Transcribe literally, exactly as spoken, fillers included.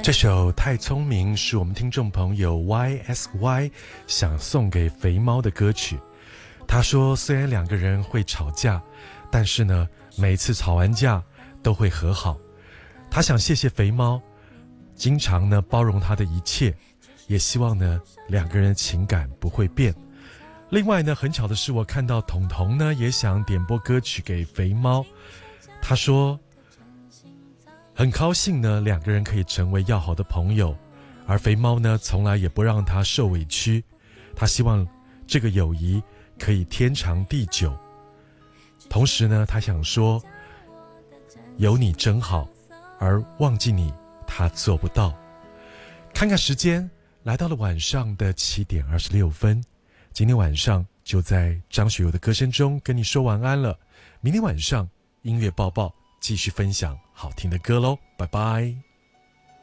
这首太聪明是我们听众朋友 Y S Y 想送给肥猫的歌曲。他说虽然两个人会吵架，但是呢每次吵完架都会和好。他想谢谢肥猫经常呢包容他的一切，也希望呢两个人的情感不会变。另外呢很巧的是，我看到彤彤呢也想点播歌曲给肥猫。他说很高兴呢两个人可以成为要好的朋友，而肥猫呢从来也不让他受委屈，他希望这个友谊可以天长地久。同时呢他想说有你真好，而忘记你他做不到。看看时间，来到了晚上的七点二十六分，今天晚上就在张学友的歌声中跟你说晚安了。明天晚上音乐报报继续分享好听的歌咯，拜拜。